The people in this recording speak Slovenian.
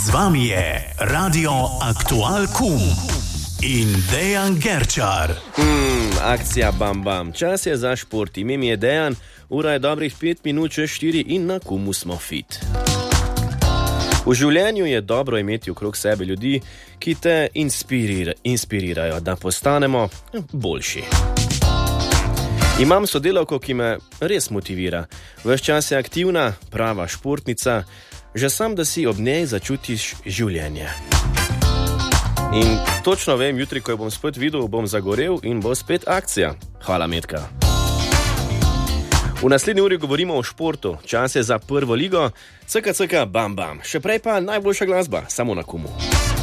Z vami je Radio Aktual Kum in Dejan Gerčar. Akcija bam bam. Čas je za šport. Ime mi je Dejan, ura je dobrih 5 minut čez 4 in na Kumu smo fit. V življenju je dobro imeti okrog sebe ljudi, ki te inspirirajo, da postanemo boljši. Imam sodelavko, ki me res motivira. Ves čas je aktivna, prava športnica, že sam, da si ob njej začutiš življenje. In točno vem, jutri, ko jo bom spet videl, bom zagorel in bo spet akcija. Hvala, Metka. V naslednji uri govorimo o športu. Čas je za prvo ligo. Cka, bam bam. Še prej pa najboljša glasba, samo na Kumu.